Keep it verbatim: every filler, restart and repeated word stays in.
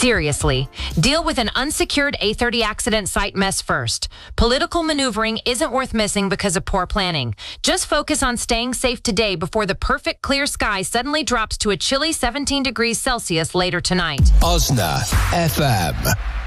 Seriously, deal with an unsecured A thirty accident site mess first. Political maneuvering isn't worth missing because of poor planning. Just focus on staying safe today before the perfect clear sky suddenly drops to a chilly seventeen degrees Celsius later tonight. Osna F M.